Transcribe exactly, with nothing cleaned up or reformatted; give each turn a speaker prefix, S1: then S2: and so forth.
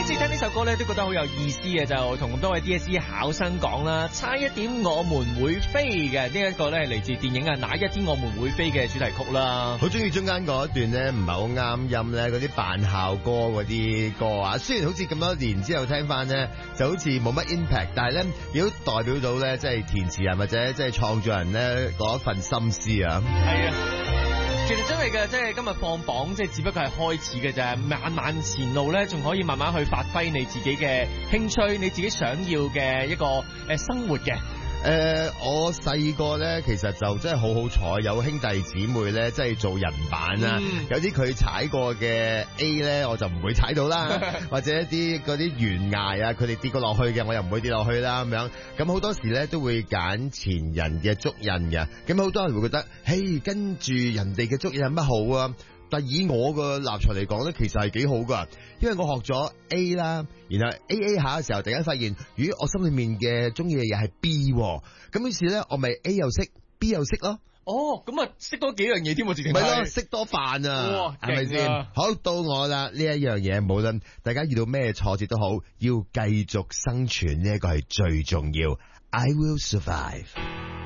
S1: 每一次聽呢首歌咧，都覺得好有意思嘅，就同咁多位 D S E 考生講啦，差一點我們會飛嘅呢一個咧係嚟自電影啊那一天我們會飛嘅主題曲啦。
S2: 好中意中間嗰一段咧，唔係好啱音咧，嗰啲扮校歌嗰啲歌啊，雖然好似咁多年之後聽翻咧，就好似冇乜 impact，但係咧亦都代表到咧，即係填詞人或者即係創作人咧嗰一份心思啊。
S1: 係啊。其實真係嘅，即係今日放榜，即係只不過係開始嘅啫。漫漫前路咧，仲可以慢慢去發揮你自己嘅興趣，你自己想要嘅一個誒生活嘅。
S2: 誒、呃，我細個咧，其實就真係好好彩，有兄弟姊妹咧，即係做人版啦。嗯、有啲佢踩過嘅 A 咧，我就唔會踩到啦。或者一啲嗰啲懸崖啊，佢哋跌過落去嘅，我又唔會跌落去啦。咁樣，咁好多時咧都會揀前人嘅足印嘅。咁好多人會覺得，嘿，跟住人哋嘅足印有乜好啊？但以我個立場嚟講咧，其實係幾好噶，因為我學咗 A 啦，然後 A A 下嘅時候，突然間發現，咦，我心裏面嘅中意嘅嘢係 B，咁於是咧，我咪 A 又識 B 又識咯。
S1: 哦，咁啊，識多幾樣嘢添，我直情
S2: 咪咯，識多飯啊，係咪先？好，到我啦，呢一樣嘢，無論大家遇到咩挫折都好，要繼續生存，呢一個係最重要。I will survive。